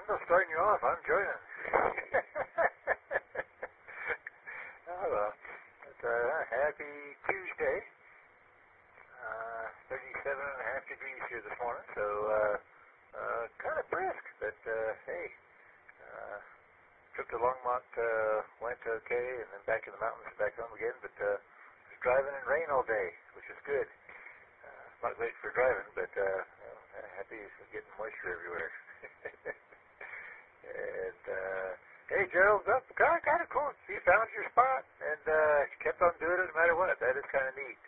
Starting you off, I'm joining. Oh, well. It's a happy Tuesday. 37 and a half degrees here this morning, so kind of brisk, but hey, trip to Longmont went okay, and then back in the mountains and back home again, but just driving in rain all day, which is good. Not great for driving, but happy getting moisture everywhere. And hey, Gerald, kind of cool. You found your spot and kept on doing it no matter what. That is kind of neat.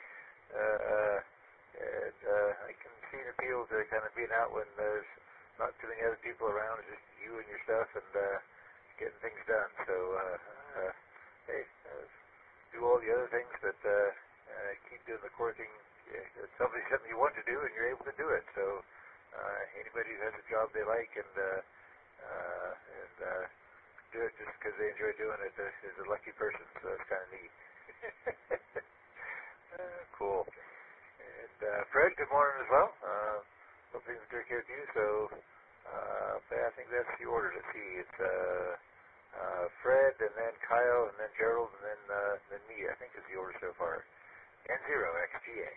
And I can see the appeal to kind of being out when there's not too many other people around, just you and your stuff, and getting things done. So hey, do all the other things, but keep doing the core thing. It's something you want to do, and you're able to do it. So anybody who has a job they like and do it just because they enjoy doing it is a lucky person. So it's kind of neat. Cool. And Fred, good morning as well. Hope things are okay with you. So I think that's the order. Let's see. It's Fred, and then Kyle, and then Gerald, and then me. I think is the order so far. N0 XGA.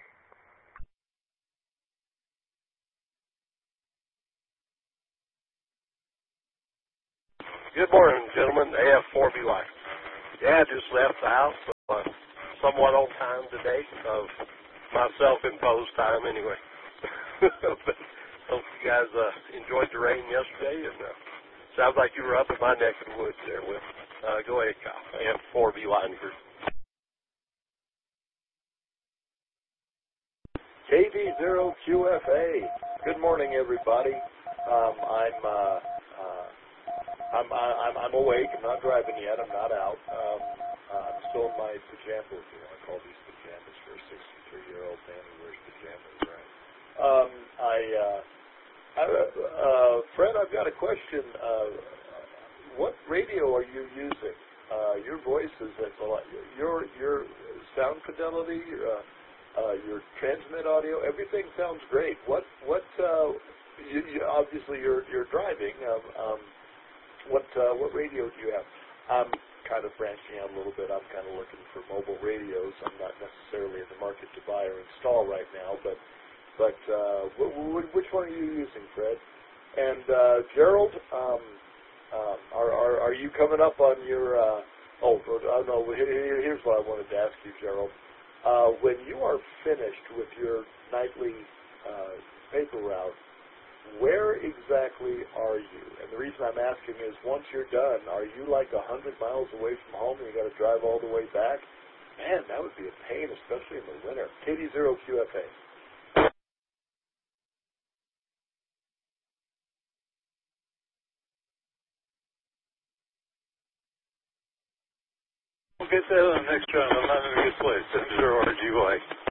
Good morning, gentlemen. AF4B Life. Yeah, I just left the house somewhat on time today of my self-imposed time anyway. But hope you guys enjoyed the rain yesterday, and sounds like you were up in my neck of the woods there with. Go ahead, Kyle. AF4B Line Group. KV0QFA. Good morning, everybody. I'm awake. I'm not driving yet. I'm not out. I'm still in my pajamas. You want to call these pajamas for a 63-year-old man who wears pajamas, right? Fred, I've got a question. What radio are you using? Your voice is a lot. Your sound fidelity, your transmit audio, everything sounds great. What? You obviously you're driving. What radio do you have? I'm kind of branching out a little bit. I'm kind of looking for mobile radios. I'm not necessarily in the market to buy or install right now, but which one are you using, Fred? And Gerald, are you coming up on your? No. Here's what I wanted to ask you, Gerald. When you are finished with your nightly paper route, where exactly are you? And the reason I'm asking is, once you're done, are you like 100 miles away from home and you got to drive all the way back? Man, that would be a pain, especially in the winter. KD0QFA. We'll get that on the next round. I'm not in a good place. This is your RGY.